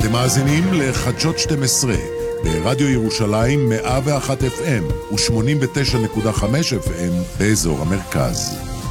אתם מאזינים לחדשות 12 ברדיו ירושלים 101 FM ו-89.5 FM באזור המרכז.